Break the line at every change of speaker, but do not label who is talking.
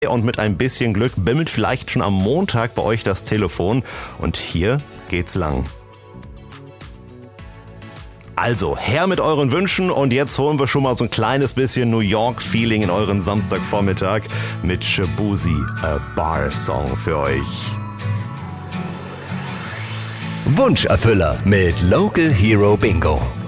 Und mit ein bisschen Glück bimmelt vielleicht schon am Montag bei euch das Telefon. Und hier geht's lang. Also, her mit euren Wünschen und jetzt holen wir schon mal so ein kleines bisschen New York-Feeling in euren Samstagvormittag mit Shaboozey, a Bar-Song für euch.
Wunscherfüller mit Local Hero Bingo.